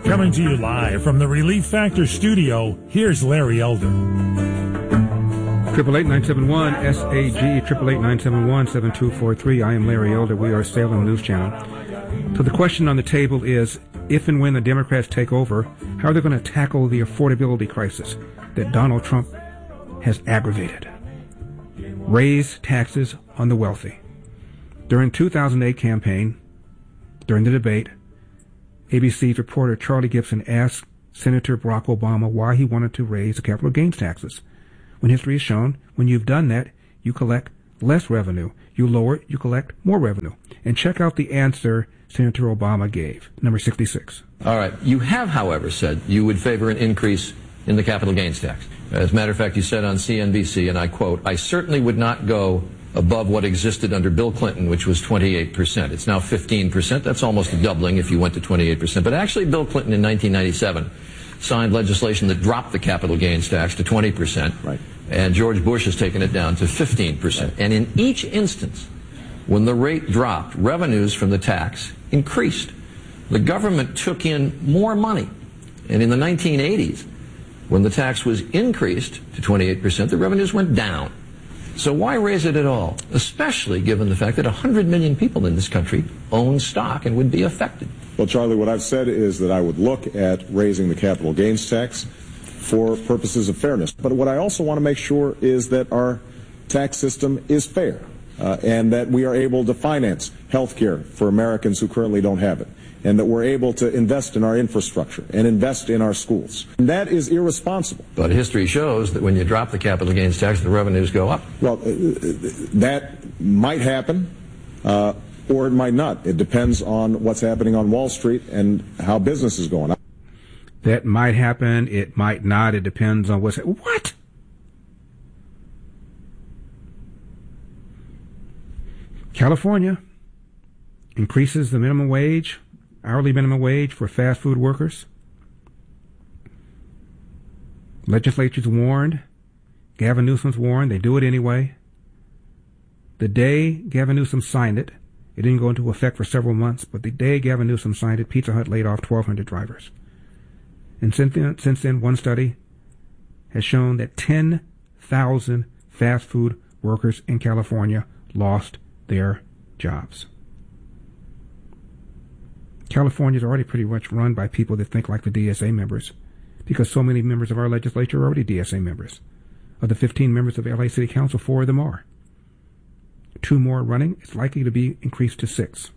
Coming to you live from the Relief Factor studio, here's Larry Elder. 888-971-SAG, 888-971-7243. I am Larry Elder. We are Salem News Channel. So the question on the table is, if and when the Democrats take over, how are they going to tackle the affordability crisis that Donald Trump has aggravated? Raise taxes on the wealthy. During 2008 campaign, during the debate, ABC's reporter Charlie Gibson asked Senator Barack Obama why he wanted to raise the capital gains taxes. When history has shown, when you've done that, you collect less revenue. You lower it, you collect more revenue. And check out the answer Senator Obama gave, number 66. All right. You have, however, said you would favor an increase in the capital gains tax. As a matter of fact, you said on CNBC, and I quote, "I certainly would not go above what existed under Bill Clinton, which was 28%. It's now 15%. That's almost a doubling if you went to 28%. But actually, Bill Clinton in 1997 signed legislation that dropped the capital gains tax to 20%. Right. And George Bush has taken it down to 15%. And in each instance, when the rate dropped, revenues from the tax increased. The government took in more money. And in the 1980s, when the tax was increased to 28%, the revenues went down. So why raise it at all, especially given the fact that 100 million people in this country own stock and would be affected? Well, Charlie, what I've said is that I would look at raising the capital gains tax for purposes of fairness. But what I also want to make sure is that our tax system is fair and that we are able to finance health care for Americans who currently don't have it, and that we're able to invest in our infrastructure and invest in our schools. And that is irresponsible. But history shows that when you drop the capital gains tax, the revenues go up. Well, that might happen, or it might not. It depends on what's happening on Wall Street and how business is going. That might happen. It might not. It depends on what's... What? California increases the minimum wage, hourly minimum wage for fast food workers. Legislature's warned. Gavin Newsom's warned. They do it anyway. The day Gavin Newsom signed it, it didn't go into effect for several months, but the day Gavin Newsom signed it, Pizza Hut laid off 1,200 drivers. And since then, one study has shown that 10,000 fast food workers in California lost their jobs. California is already pretty much run by people that think like the DSA members, because so many members of our legislature are already DSA members. Of the 15 members of LA City Council, 4 of them are. 2 more running. It's likely to be increased to 6.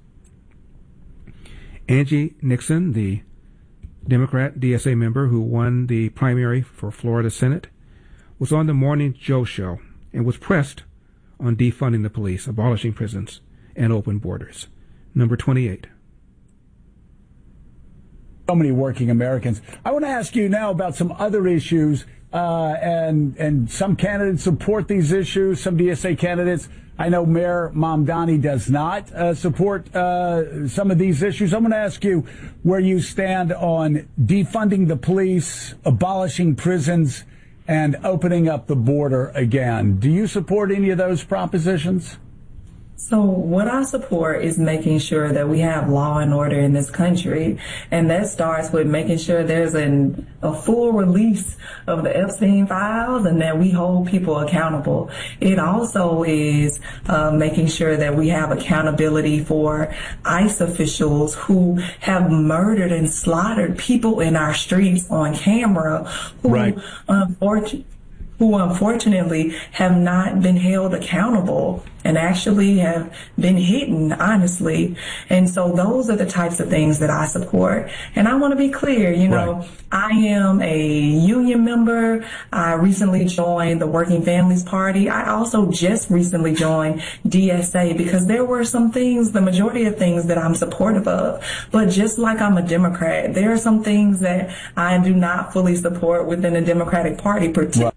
Angie Nixon, the Democrat DSA member who won the primary for Florida Senate, was on the Morning Joe show and was pressed on defunding the police, abolishing prisons, and open borders. Number 28. So many working Americans. I want to ask you now about some other issues, and some candidates support these issues, some DSA candidates. I know Mayor Mamdani does not support some of these issues. I'm going to ask you where you stand on defunding the police, abolishing prisons, and opening up the border again. Do you support any of those propositions? So what I support is making sure that we have law and order in this country, and that starts with making sure there's a full release of the Epstein files and that we hold people accountable. It also is making sure that we have accountability for ICE officials who have murdered and slaughtered people in our streets on camera who right. who unfortunately have not been held accountable and actually have been hidden, honestly. And so those are the types of things that I support. And I want to be clear, right. I am a union member. I recently joined the Working Families Party. I also just recently joined DSA because there were some things, the majority of things that I'm supportive of. But just like I'm a Democrat, there are some things that I do not fully support within the Democratic Party, particularly.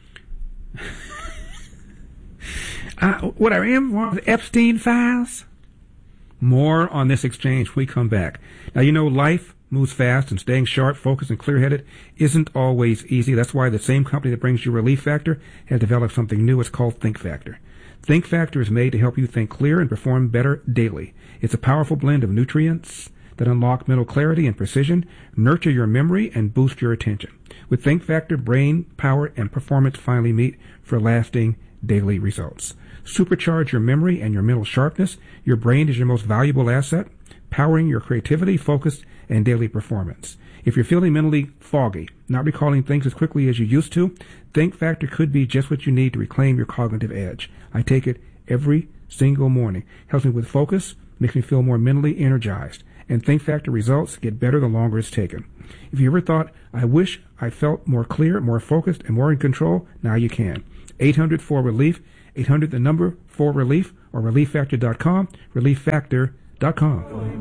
What I am, the Epstein files? More on this exchange when we come back. Now, life moves fast, and staying sharp, focused, and clear-headed isn't always easy. That's why the same company that brings you Relief Factor has developed something new. It's called Think Factor. Think Factor is made to help you think clear and perform better daily. It's a powerful blend of nutrients that unlock mental clarity and precision, nurture your memory, and boost your attention. With Think Factor, brain power and performance finally meet for lasting daily results. Supercharge your memory and your mental sharpness. Your brain is your most valuable asset, powering your creativity, focus, and daily performance. If you're feeling mentally foggy, not recalling things as quickly as you used to, Think Factor could be just what you need to reclaim your cognitive edge. I take it every single morning. Helps me with focus, makes me feel more mentally energized. And Think Factor results get better the longer it's taken. If you ever thought, I wish I felt more clear, more focused, and more in control, now you can. 800-4RELIEF, 800 the number 4RELIEF, or ReliefFactor.com, ReliefFactor.com.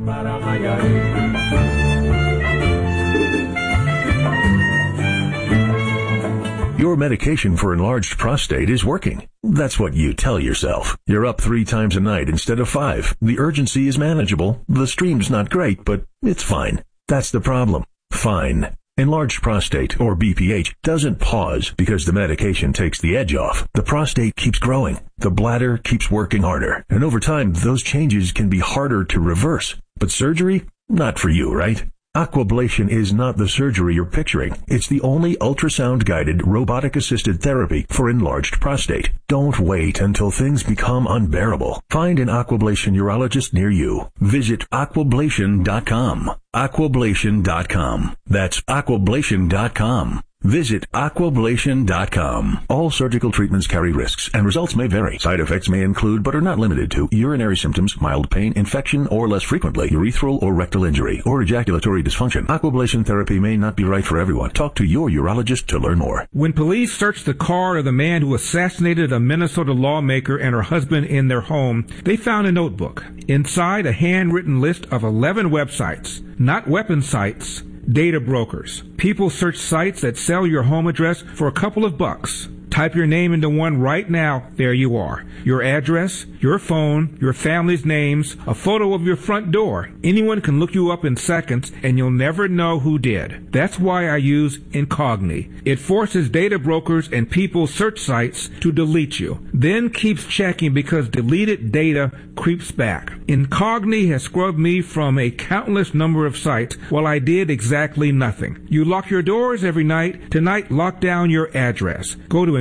Your medication for enlarged prostate is working. That's what you tell yourself. You're up 3 times a night instead of 5. The urgency is manageable. The stream's not great, but it's fine. That's the problem. Fine. Enlarged prostate, or BPH, doesn't pause because the medication takes the edge off. The prostate keeps growing. The bladder keeps working harder. And over time, those changes can be harder to reverse. But surgery? Not for you, right? Aquablation is not the surgery you're picturing. It's the only ultrasound-guided, robotic-assisted therapy for enlarged prostate. Don't wait until things become unbearable. Find an Aquablation urologist near you. Visit aquablation.com. Aquablation.com. That's aquablation.com. Visit aquablation.com. All surgical treatments carry risks, and results may vary. Side effects may include, but are not limited to, urinary symptoms, mild pain, infection, or less frequently, urethral or rectal injury, or ejaculatory dysfunction. Aquablation therapy may not be right for everyone. Talk to your urologist to learn more. When police searched the car of the man who assassinated a Minnesota lawmaker and her husband in their home, they found a notebook. Inside, a handwritten list of 11 websites, not weapon sites, data brokers. People search sites that sell your home address for a couple of bucks. Type your name into one right now. There you are. Your address, your phone, your family's names, a photo of your front door. Anyone can look you up in seconds, and you'll never know who did. That's why I use Incogni. It forces data brokers and people's search sites to delete you, then keeps checking because deleted data creeps back. Incogni has scrubbed me from a countless number of sites while I did exactly nothing. You lock your doors every night. Tonight, lock down your address. Go to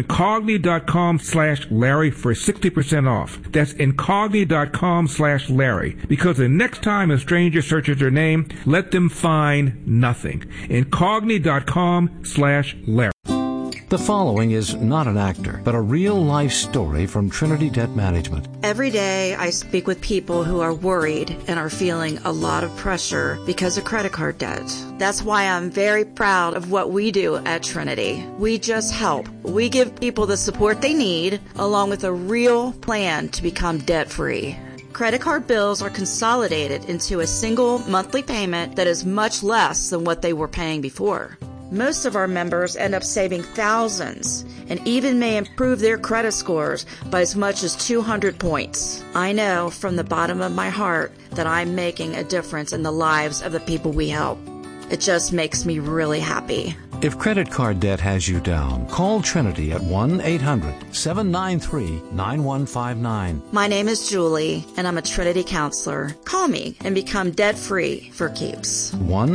Incogni.com/Larry for 60% off. That's Incogni.com/Larry. Because the next time a stranger searches your name, let them find nothing. Incogni.com/Larry. The following is not an actor, but a real-life story from Trinity Debt Management. Every day I speak with people who are worried and are feeling a lot of pressure because of credit card debt. That's why I'm very proud of what we do at Trinity. We just help. We give people the support they need, along with a real plan to become debt-free. Credit card bills are consolidated into a single monthly payment that is much less than what they were paying before. Most of our members end up saving thousands and even may improve their credit scores by as much as 200 points. I know from the bottom of my heart that I'm making a difference in the lives of the people we help. It just makes me really happy. If credit card debt has you down, call Trinity at 1-800-793-9159. My name is Julie, and I'm a Trinity counselor. Call me and become debt-free for keeps.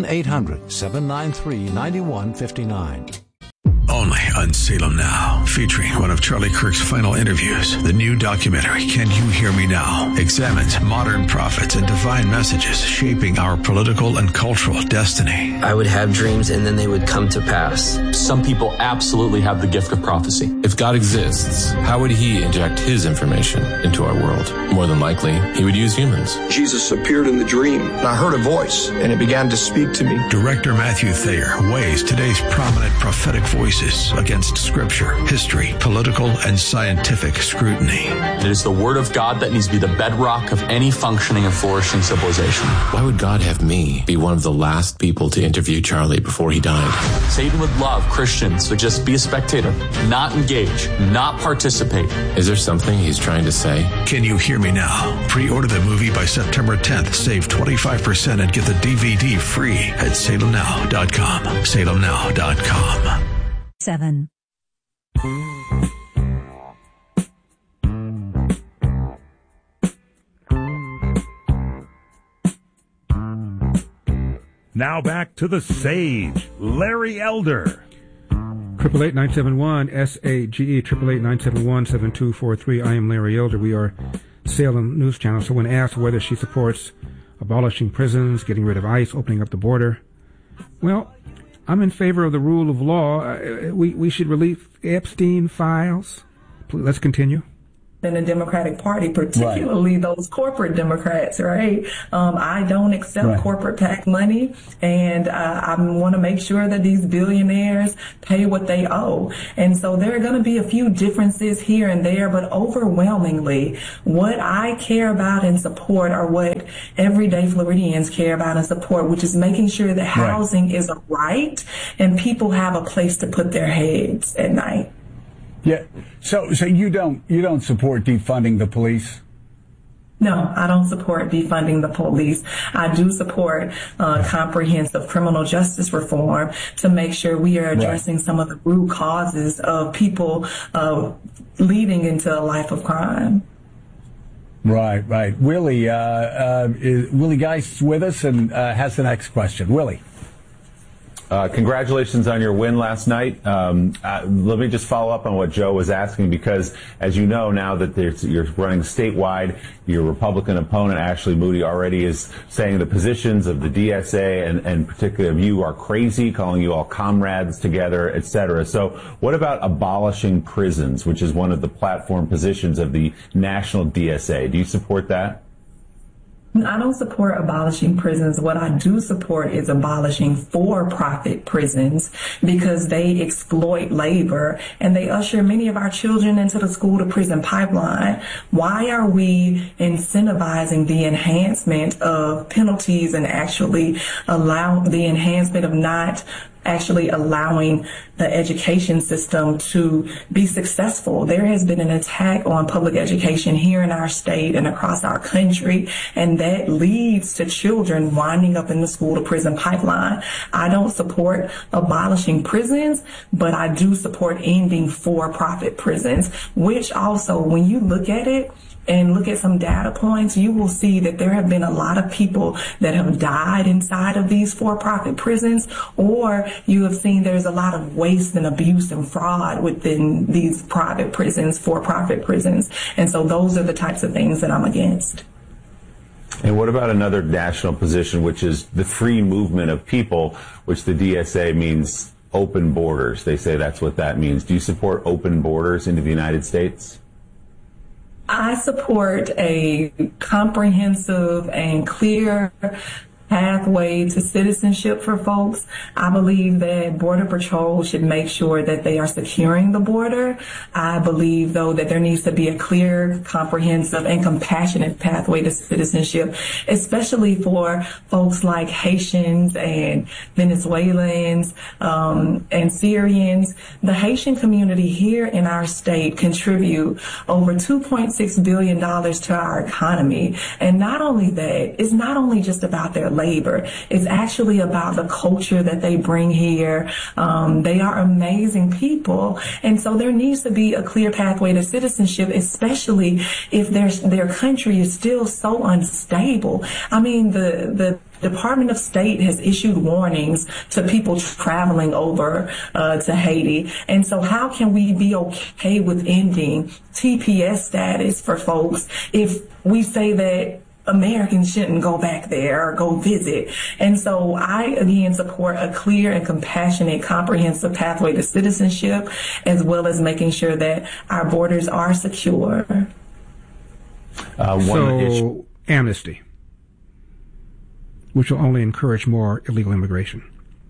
1-800-793-9159. Only on Salem Now, featuring one of Charlie Kirk's final interviews. The new documentary, Can You Hear Me Now?, examines modern prophets and divine messages shaping our political and cultural destiny. I would have dreams and then they would come to pass. Some people absolutely have the gift of prophecy. If God exists, how would he inject his information into our world? More than likely, he would use humans. Jesus appeared in the dream, and I heard a voice, and it began to speak to me. Director Matthew Thayer weighs today's prominent prophetic voices against scripture, history, political, and scientific scrutiny. It is the word of God that needs to be the bedrock of any functioning and flourishing civilization. Why would God have me be one of the last people to interview Charlie before he died? Satan would love Christians to just be a spectator, not engage, not participate. Is there something he's trying to say? Can You Hear Me Now? Pre-order the movie by September 10th. Save 25% and get the DVD free at salemnow.com. salemnow.com. 7. Now back to the sage, Larry Elder. 888-971-SAGE, 888-971-7243. I am Larry Elder. We are Salem News Channel. So when asked whether she supports abolishing prisons, getting rid of ICE, opening up the border, well, I'm in favor of the rule of law. We should release Epstein files. Let's continue. In the Democratic Party, particularly those corporate Democrats, right? I don't accept corporate PAC money, and I want to make sure that these billionaires pay what they owe. And so there are going to be a few differences here and there, but overwhelmingly, what I care about and support are what everyday Floridians care about and support, which is making sure that housing is a right and people have a place to put their heads at night. Yeah. So you don't support defunding the police? No, I don't support defunding the police. I do support comprehensive criminal justice reform to make sure we are addressing some of the root causes of people leading into a life of crime. Right. Willie Geist with us and has the next question. Willie. Congratulations on your win last night. Let me just follow up on what Joe was asking, because as you know, now that you're running statewide, your Republican opponent, Ashley Moody, already is saying the positions of the DSA and particularly of you are crazy, calling you all comrades together, et cetera. So what about abolishing prisons, which is one of the platform positions of the national DSA? Do you support that? I don't support abolishing prisons. What I do support is abolishing for-profit prisons, because they exploit labor and they usher many of our children into the school-to-prison pipeline. Why are we incentivizing the enhancement of penalties and actually allow the enhancement of not actually allowing the education system to be successful? There has been an attack on public education here in our state and across our country, and that leads to children winding up in the school-to-prison pipeline. I don't support abolishing prisons, but I do support ending for-profit prisons, which also, when you look at it, and look at some data points, you will see that there have been a lot of people that have died inside of these for-profit prisons, or you have seen there's a lot of waste and abuse and fraud within these private prisons, for-profit prisons. And so those are the types of things that I'm against. And what about another national position, which is the free movement of people, which the DSA means open borders? They say that's what that means. Do you support open borders into the United States? I support a comprehensive and clear pathway to citizenship for folks. I believe that Border Patrol should make sure that they are securing the border. I believe, though, that there needs to be a clear, comprehensive, and compassionate pathway to citizenship, especially for folks like Haitians and Venezuelans and Syrians. The Haitian community here in our state contribute over $2.6 billion to our economy. And not only that, it's not only just about their labor. It's actually about the culture that they bring here. They are amazing people. And so there needs to be a clear pathway to citizenship, especially if their country is still so unstable. I mean, the Department of State has issued warnings to people traveling over to Haiti. And so how can we be okay with ending TPS status for folks if we say that Americans shouldn't go back there or go visit? And so I, again, support a clear and compassionate, comprehensive pathway to citizenship, as well as making sure that our borders are secure. So, amnesty, which will only encourage more illegal immigration.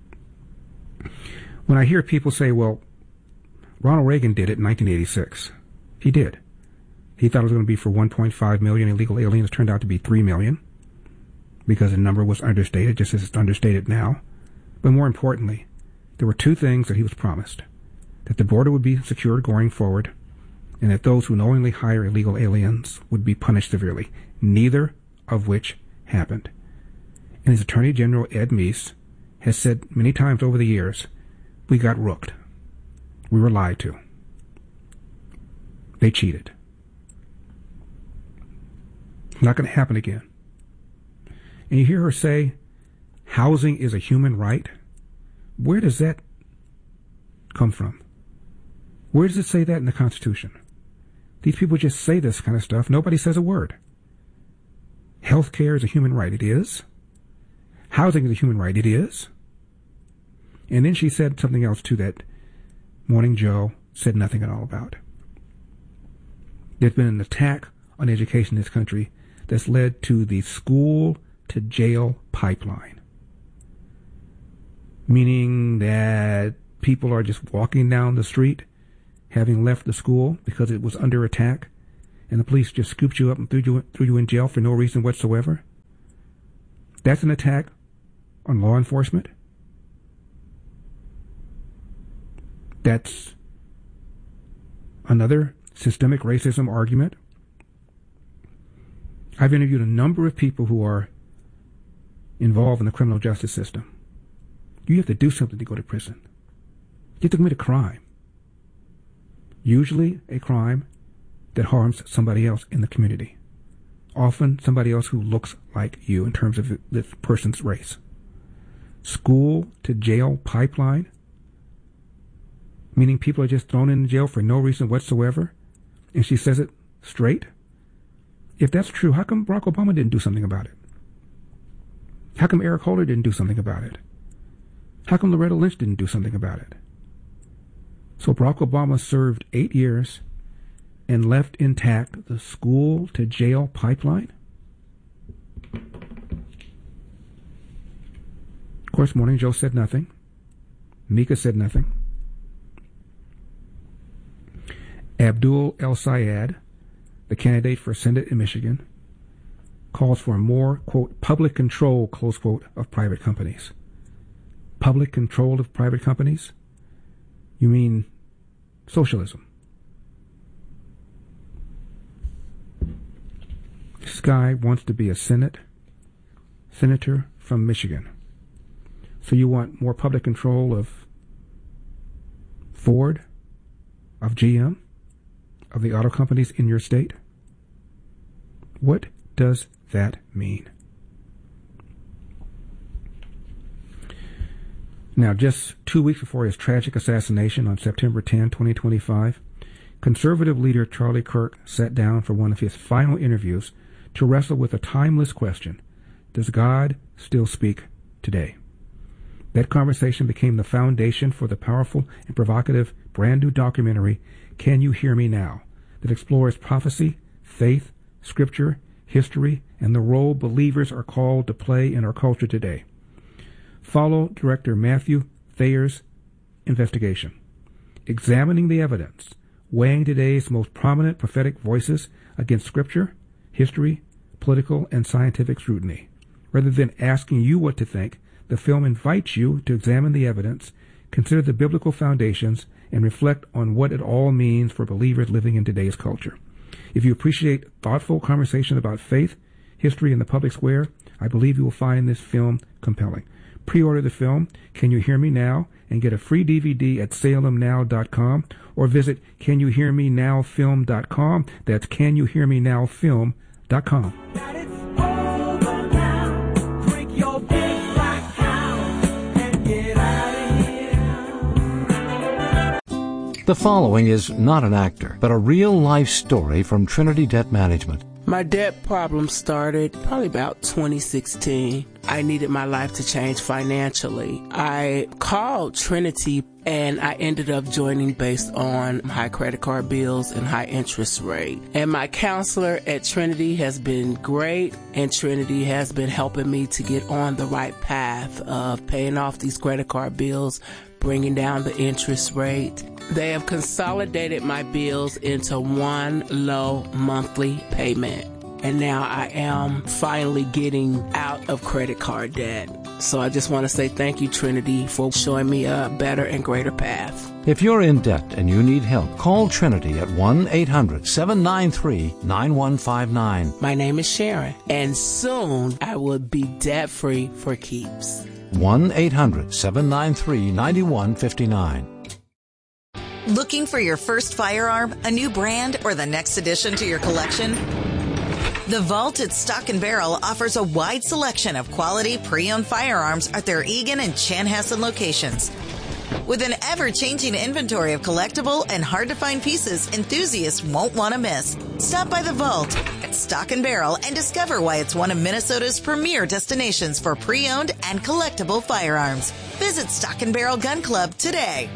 When I hear people say, well, Ronald Reagan did it in 1986. He did. He thought it was going to be for 1.5 million illegal aliens. It turned out to be 3 million because the number was understated, just as it's understated now. But more importantly, there were two things that he was promised: that the border would be secured going forward, and that those who knowingly hire illegal aliens would be punished severely, neither of which happened. And his Attorney General, Ed Meese, has said many times over the years, we got rooked. We were lied to. They cheated. Not going to happen again. And you hear her say, housing is a human right. Where does that come from? Where does it say that in the Constitution? These people just say this kind of stuff. Nobody says a word. Health care is a human right. It is. Housing is a human right. It is. And then she said something else, too, that Morning Joe said nothing at all about. There's been an attack on education in this country that's led to the school-to-jail pipeline, meaning that people are just walking down the street having left the school because it was under attack, and the police just scooped you up and threw you in jail for no reason whatsoever. That's an attack on law enforcement. That's another systemic racism argument. I've interviewed a number of people who are involved in the criminal justice system. You have to do something to go to prison. You have to commit a crime. Usually a crime that harms somebody else in the community. Often somebody else who looks like you in terms of the person's race. School to jail pipeline, meaning people are just thrown in jail for no reason whatsoever, and she says it straight. If that's true, how come Barack Obama didn't do something about it? How come Eric Holder didn't do something about it? How come Loretta Lynch didn't do something about it? So Barack Obama served 8 years and left intact the school to jail pipeline? Of course, Morning Joe said nothing. Mika said nothing. Abdul El-Sayed, the candidate for Senate in Michigan, calls for more, quote, public control, close quote, of private companies. Public control of private companies? You mean socialism? This guy wants to be a senator from Michigan. So you want more public control of Ford, of GM, of the auto companies in your state? What does that mean? Now, just 2 weeks before his tragic assassination on September 10, 2025, conservative leader Charlie Kirk sat down for one of his final interviews to wrestle with a timeless question: does God still speak today? That conversation became the foundation for the powerful and provocative brand new documentary, Can You Hear Me Now?, that explores prophecy, faith, scripture, history, and the role believers are called to play in our culture today. Follow director Matthew Thayer's investigation, examining the evidence, weighing today's most prominent prophetic voices against scripture, history, political, and scientific scrutiny. Rather than asking you what to think, the film invites you to examine the evidence, consider the biblical foundations, and reflect on what it all means for believers living in today's culture. If you appreciate thoughtful conversation about faith, history, and the public square, I believe you will find this film compelling. Pre-order the film, Can You Hear Me Now?, and get a free DVD at salemnow.com, or visit CanYouHearMeNowFilm.com. That's CanYouHearMeNowFilm.com. The following is not an actor, but a real-life story from Trinity Debt Management. My debt problem started probably about 2016. I needed my life to change financially. I called Trinity and I ended up joining based on high credit card bills and high interest rate. And my counselor at Trinity has been great, and Trinity has been helping me to get on the right path of paying off these credit card bills, bringing down the interest rate. They have consolidated my bills into one low monthly payment. And now I am finally getting out of credit card debt. So I just want to say thank you, Trinity, for showing me a better and greater path. If you're in debt and you need help, call Trinity at 1-800-793-9159. My name is Sharon, and soon I will be debt-free for keeps. 1-800-793-9159. Looking for your first firearm, a new brand, or the next addition to your collection? The Vault at Stock & Barrel offers a wide selection of quality pre-owned firearms at their Eagan and Chanhassen locations. With an ever-changing inventory of collectible and hard-to-find pieces enthusiasts won't want to miss. Stop by the Vault at Stock & Barrel and discover why it's one of Minnesota's premier destinations for pre-owned and collectible firearms. Visit Stock & Barrel Gun Club today.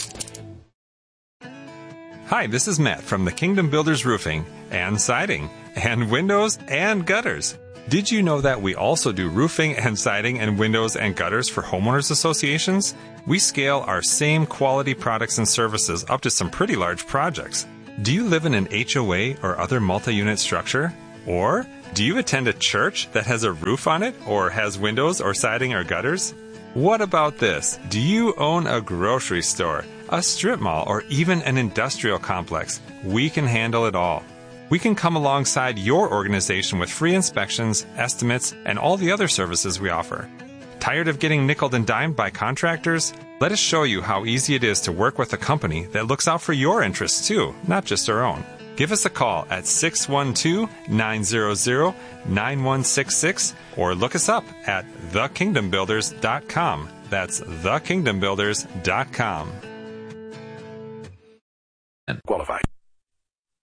Hi, this is Matt from the Kingdom Builders Roofing and Siding and Windows and Gutters. Did you know that we also do roofing and siding and windows and gutters for homeowners associations? We scale our same quality products and services up to some pretty large projects. Do you live in an HOA or other multi-unit structure? Or do you attend a church that has a roof on it or has windows or siding or gutters? What about this? Do you own a grocery store, a strip mall, or even an industrial complex? We can handle it all. We can come alongside your organization with free inspections, estimates, and all the other services we offer. Tired of getting nickeled and dimed by contractors? Let us show you how easy it is to work with a company that looks out for your interests too, not just our own. Give us a call at 612-900-9166 or look us up at thekingdombuilders.com. That's thekingdombuilders.com. Qualified.